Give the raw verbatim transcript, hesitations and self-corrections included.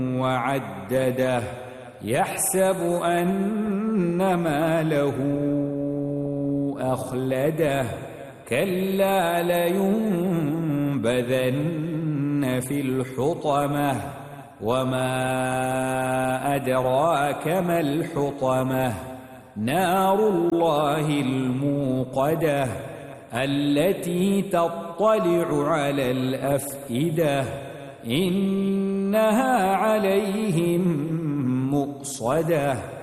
وعدده يحسب أن ماله أخلده كلا لينبذن في الحطمة وما أدراك ما الحطمة نار الله الموقدة التي تطلع على الأفئدة إنها عليهم مؤصدة